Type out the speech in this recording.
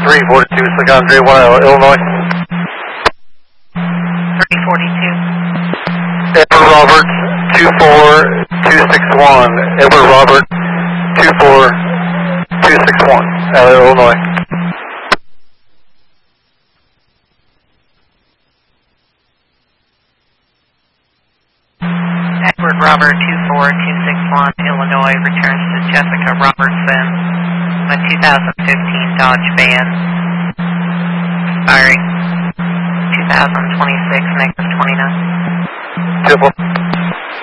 342, Secondary 1, Illinois. 342. Edward Roberts, 24261. Edward Roberts, 24261, Illinois. Edward Robert 24261, Illinois, returns to Jessica Robertson, a 2015 Dodge van, expiring 2026, -29. Beautiful.